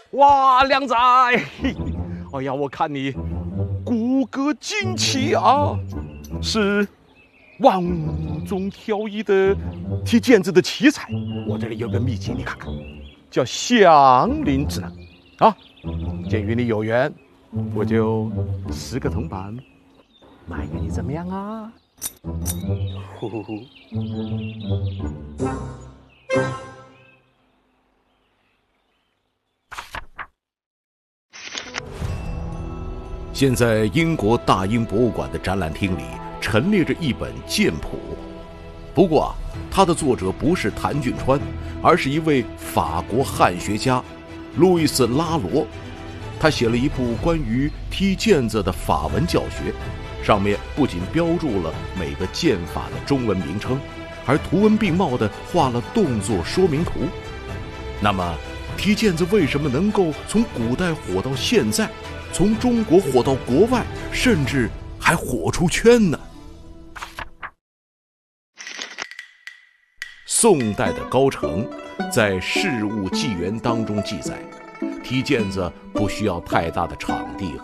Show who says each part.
Speaker 1: 哇，良仔，哎呀，我看你骨骼惊奇啊，是万物中挑一的踢毽子的奇才。我这里有个秘籍，你看看，叫降临指南啊。鉴于你有缘，我就10个铜板卖给你，怎么样啊？呼呼呼。现在英国大英博物馆的展览厅里陈列着一本剑谱，不过它的作者不是谭俊川，而是一位法国汉学家路易斯·拉罗。他写了一部关于踢毽子的法文教学，上面不仅标注了每个剑法的中文名称，还图文并茂地画了动作说明图。那么踢毽子为什么能够从古代火到现在，从中国火到国外，甚至还火出圈呢？宋代的高澄在《事物纪元》当中记载，踢毽子不需要太大的场地